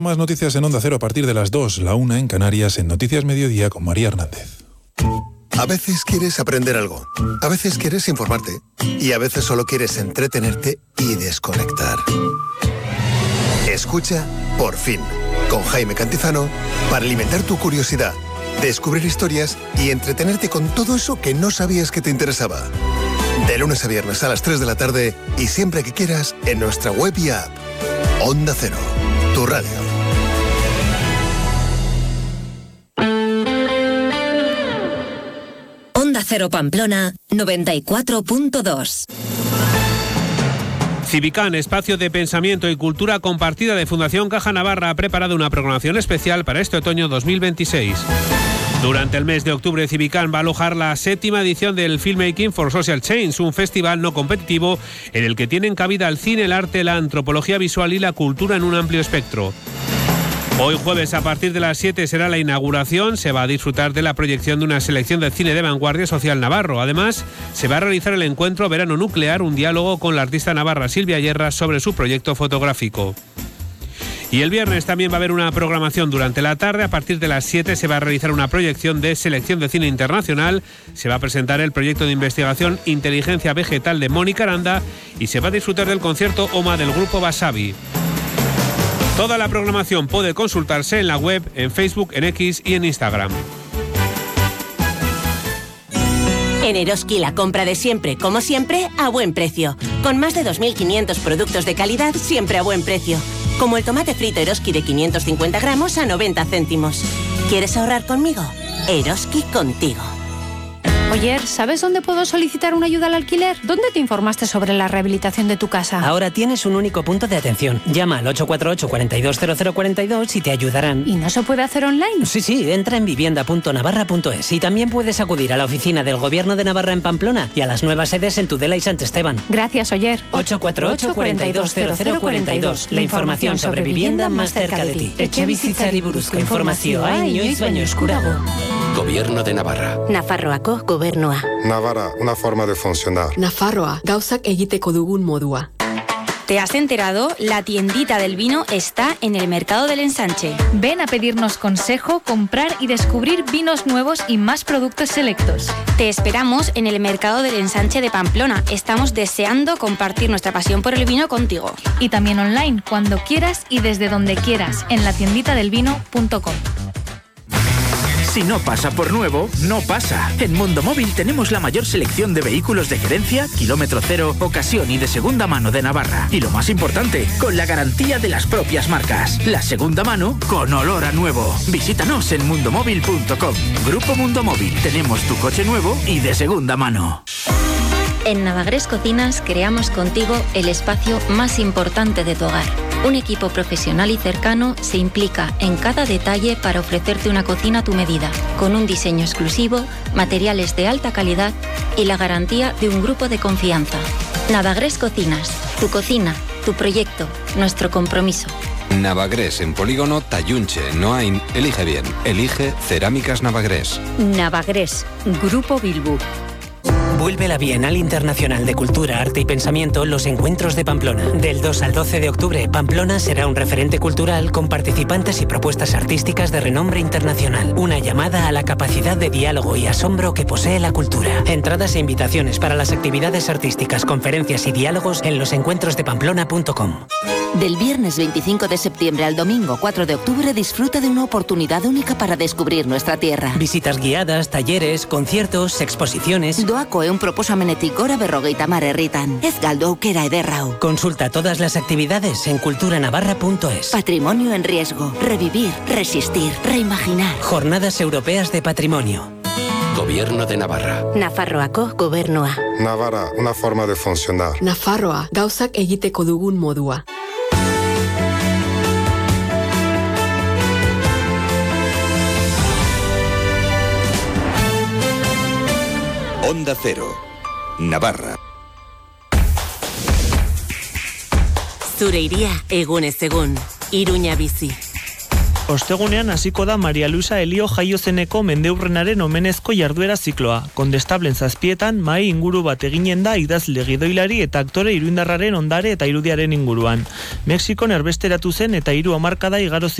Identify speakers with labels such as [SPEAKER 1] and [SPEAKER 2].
[SPEAKER 1] Más noticias en Onda Cero a partir de las 2, la 1 en Canarias, en Noticias Mediodía con María Hernández.
[SPEAKER 2] A veces quieres aprender algo, a veces quieres informarte y a veces solo quieres entretenerte y desconectar. Escucha Por Fin, con Jaime Cantizano, para alimentar tu curiosidad, descubrir historias y entretenerte con todo eso que no sabías que te interesaba. De lunes a viernes a las 3 de la tarde y siempre que quieras en nuestra web y app. Onda Cero, tu radio.
[SPEAKER 3] Onda Cero Pamplona 94.2.
[SPEAKER 4] Civicán, espacio de pensamiento y cultura compartida de Fundación Caja Navarra, ha preparado una programación especial para este otoño 2026. Durante el mes de octubre, Civicán va a alojar la 7ª edición del Filmmaking for Social Change, un festival no competitivo en el que tienen cabida el cine, el arte, la antropología visual y la cultura en un amplio espectro. Hoy jueves a partir de las 7 será la inauguración, se va a disfrutar de la proyección de una selección de cine de vanguardia social navarro. Además, se va a realizar el encuentro Verano Nuclear, un diálogo con la artista navarra Silvia Yerra sobre su proyecto fotográfico. Y el viernes también va a haber una programación durante la tarde. A partir de las 7 se va a realizar una proyección de selección de cine internacional. Se va a presentar el proyecto de investigación Inteligencia Vegetal de Mónica Aranda y se va a disfrutar del concierto OMA del grupo Wasabi. Toda la programación puede consultarse en la web, en Facebook, en X y en Instagram.
[SPEAKER 5] En Eroski la compra de siempre, como siempre, a buen precio. Con más de 2.500 productos de calidad, siempre a buen precio. Como el tomate frito Eroski de 550 gramos a 90 céntimos. ¿Quieres ahorrar conmigo? Eroski contigo.
[SPEAKER 6] Oye, ¿sabes dónde puedo solicitar una ayuda al alquiler? ¿Dónde te informaste sobre la rehabilitación de tu casa?
[SPEAKER 7] Ahora tienes un único punto de atención. Llama al 848 420042 y te ayudarán.
[SPEAKER 6] ¿Y no se puede hacer online?
[SPEAKER 7] Sí, entra en vivienda.navarra.es y también puedes acudir a la oficina del Gobierno de Navarra en Pamplona y a las nuevas sedes en Tudela y Sant Esteban.
[SPEAKER 6] Gracias, Oyer.
[SPEAKER 7] 848 420042. La información sobre vivienda más cerca de ti. Etxebizitzari buruzko informazioa inoiz baino eskurago.
[SPEAKER 8] Gobierno de Navarra.
[SPEAKER 5] Nafarroako Gobernua.
[SPEAKER 9] Navarra, una forma de funcionar.
[SPEAKER 10] Nafarroa, gauzak egiteko dugun modua.
[SPEAKER 11] ¿Te has enterado? La tiendita del vino está en el Mercado del Ensanche.
[SPEAKER 6] Ven a pedirnos consejo, comprar y descubrir vinos nuevos y más productos selectos.
[SPEAKER 11] Te esperamos en el Mercado del Ensanche de Pamplona. Estamos deseando compartir nuestra pasión por el vino contigo.
[SPEAKER 6] Y también online, cuando quieras y desde donde quieras, en latienditadelvino.com.
[SPEAKER 12] Si no pasa por nuevo, no pasa. En Mundo Móvil tenemos la mayor selección de vehículos de gerencia, kilómetro cero, ocasión y de segunda mano de Navarra. Y lo más importante, con la garantía de las propias marcas. La segunda mano con olor a nuevo. Visítanos en mundomóvil.com. Grupo Mundo Móvil. Tenemos tu coche nuevo y de segunda mano.
[SPEAKER 13] En Navagrés Cocinas creamos contigo el espacio más importante de tu hogar. Un equipo profesional y cercano se implica en cada detalle para ofrecerte una cocina a tu medida, con un diseño exclusivo, materiales de alta calidad y la garantía de un grupo de confianza. Navagrés Cocinas, tu cocina, tu proyecto, nuestro compromiso.
[SPEAKER 8] Navagrés en Polígono Tayunche, Noain. Elige bien. Elige Cerámicas Navagrés.
[SPEAKER 13] Navagrés, Grupo Bilbu.
[SPEAKER 7] Vuelve la Bienal Internacional de Cultura, Arte y Pensamiento Los Encuentros de Pamplona. Del 2 al 12 de octubre, Pamplona será un referente cultural con participantes y propuestas artísticas de renombre internacional. Una llamada a la capacidad de diálogo y asombro que posee la cultura. Entradas e invitaciones para las actividades artísticas, conferencias y diálogos en losencuentrosdepamplona.com.
[SPEAKER 5] Del viernes 25 de septiembre al domingo 4 de octubre disfruta de una oportunidad única para descubrir nuestra tierra.
[SPEAKER 7] Visitas guiadas, talleres, conciertos, exposiciones.
[SPEAKER 5] Doako un proposamenetik gora 50 herritan. Ez galdu aukera ederrau.
[SPEAKER 7] Consulta todas las actividades en culturanavarra.es.
[SPEAKER 5] Patrimonio en riesgo. Revivir, resistir, reimaginar.
[SPEAKER 7] Jornadas Europeas de Patrimonio.
[SPEAKER 8] Gobierno de Navarra.
[SPEAKER 5] Nafarroako Gobernua.
[SPEAKER 9] Navarra, una forma de funcionar.
[SPEAKER 10] Nafarroa, gauzak egiteko dugun modua.
[SPEAKER 14] Onda Cero, Navarra.
[SPEAKER 5] Zure iria egunez egun, Iruña bizi.
[SPEAKER 15] Ostegunean hasiko da Maria Luisa Elio jaiozeneko mendeurrenaren omenezko jarduera zikloa. Kondestablen 7 mahai inguru bat eginen da idazle, gidoilari eta aktore iruindarraren ondare eta irudiaren inguruan. Mexikon erbesteratu zen eta 3 hamarkada igaro